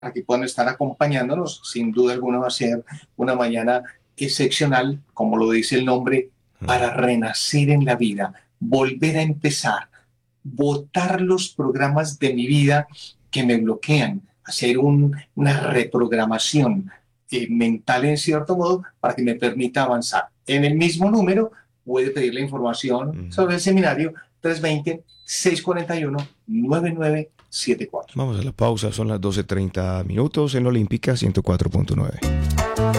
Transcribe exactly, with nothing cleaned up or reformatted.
que puedan estar acompañándonos. Sin duda alguna va a ser una mañana excepcional, como lo dice el nombre, Mm. para renacer en la vida, volver a empezar, botar los programas de mi vida que me bloquean, hacer un, una reprogramación eh, mental en cierto modo para que me permita avanzar. En el mismo número puede pedir la información Mm. sobre el seminario tres veinte, seiscientos cuarenta y uno, noventa y nueve setenta y cuatro. Vamos a la pausa, son las doce treinta minutos en Olímpica ciento cuatro punto nueve.